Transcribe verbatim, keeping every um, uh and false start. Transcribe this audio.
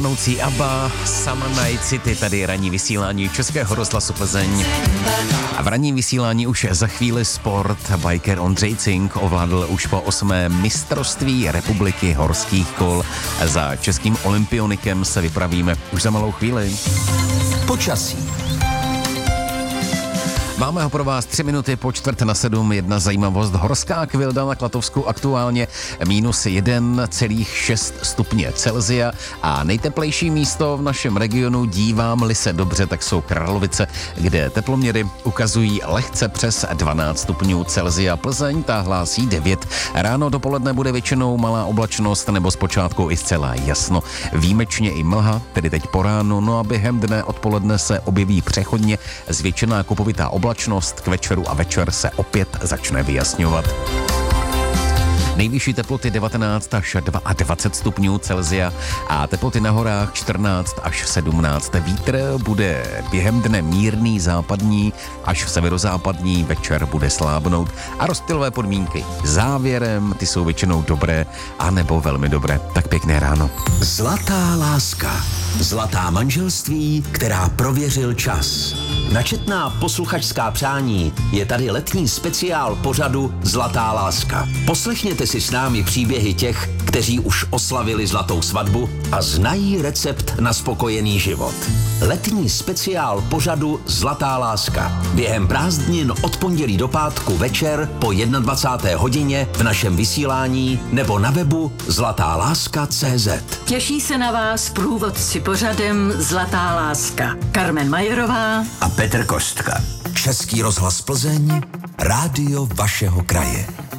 Noucí ABBA, Summer Night City, tady ranní vysílání Českého rozhlasu Plzeň. A v ranním vysílání už za chvíli sport. Biker Ondřej Cink ovládl už po osmé mistrovství republiky horských kol. Za českým olympionikem se vypravíme už za malou chvíli. Počasí. Máme ho pro vás tři minuty po čtvrt na sedm. Jedna zajímavost. Horská kvilda na Klatovsku aktuálně minus jedna celá šest stupně Celsia a nejteplejší místo v našem regionu, dívám-li se dobře, tak jsou Kralovice, kde teploměry ukazují lehce přes dvanáct stupňů Celsia. Plzeň ta hlásí devět. Ráno dopoledne bude většinou malá oblačnost nebo zpočátku i zcela jasno. Výjimečně i mlha, tedy teď po ránu, no a během dne odpoledne se objeví přechodně zvětšená kopovitá oblačnost. K večeru a večer se opět začne vyjasňovat. Nejvyšší teploty devatenáct až dvacet dva stupňů Celsia a teploty na horách čtrnáct až sedmnáct. Vítr bude během dne mírný západní až v severozápadní, večer bude slábnout a rozptylové podmínky závěrem, ty jsou většinou dobré anebo velmi dobré. Tak pěkné ráno. Zlatá láska. Zlatá manželství, která prověřil čas. Načetná posluchačská přání je tady letní speciál pořadu Zlatá láska. Poslechněte si s námi příběhy těch, kteří už oslavili zlatou svatbu a znají recept na spokojený život. Letní speciál pořadu Zlatá láska. Během prázdnin od pondělí do pátku večer po dvacáté jedné hodině v našem vysílání nebo na webu zlatá láska tečka cé zet. Těší se na vás průvodci pořadem Zlatá láska. Carmen Majerová a Petr Kostka. Český rozhlas Plzeň, rádio vašeho kraje.